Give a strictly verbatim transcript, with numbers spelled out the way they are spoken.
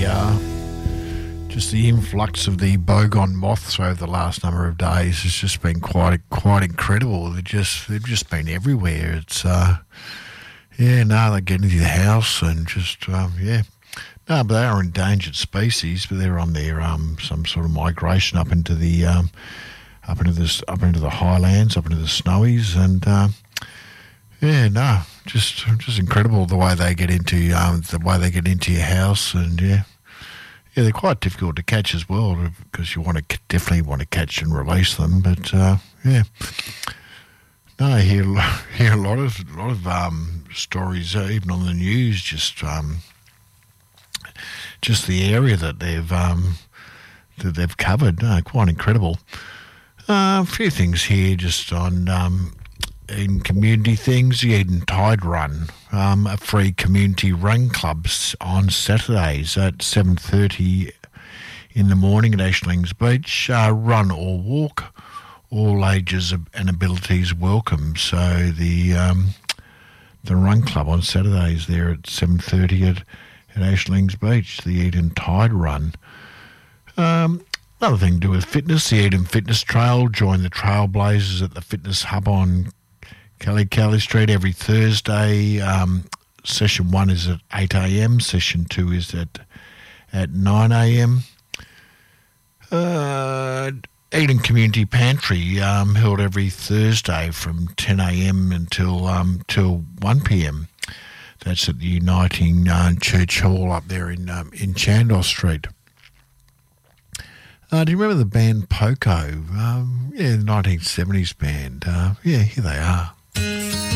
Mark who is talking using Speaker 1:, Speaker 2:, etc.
Speaker 1: uh, just the influx of the boggon moths over the last number of days has just been quite quite incredible. They've just they've just been everywhere. It's uh, yeah, no, they get into the house and just um, yeah, no, but they are endangered species. But they're on their um some sort of migration up into the um up into this up into the highlands, up into the snowies, and um, yeah, no, just just incredible the way they get into um the way they get into your house, and yeah. Yeah, they're quite difficult to catch as well because you want to definitely want to catch and release them. But uh, yeah, no, I hear hear a lot of a lot of um, stories, uh, even on the news. Just um, just the area that they've um, that they've covered, uh, quite incredible. Uh, a few things here, just on. Um, In community things, the Eden Tide Run, um, a free community run clubs on Saturdays at seven thirty in the morning at Ashlings Beach. Uh, run or walk, all ages and abilities welcome. So the um, the run club on Saturdays there at seven thirty at, at Ashlings Beach, the Eden Tide Run. Um, another thing to do with fitness, the Eden Fitness Trail. Join the Trailblazers at the Fitness Hub on Kelly Kelly Street every Thursday. Um, session one is at eight a.m. Session two is at at nine a.m. Uh, Eden Community Pantry um, held every Thursday from ten a.m. until um, till one p.m. That's at the Uniting uh, Church Hall up there in um, in Chandos Street. Uh, do you remember the band Poco? Um, yeah, the nineteen seventies band. Uh, yeah, here they are.